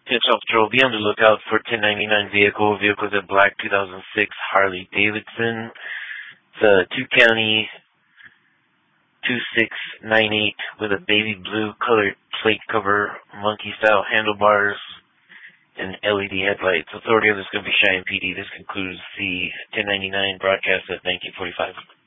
10-12 Patrol. Be on the lookout for 1099 vehicle. Vehicles in black 2006 Harley Davidson. It's a 2-county 2698 with a baby blue colored plate cover, monkey style handlebars, and LED headlights. Authority of this is going to be Cheyenne PD. This concludes the 1099 broadcast at 1945.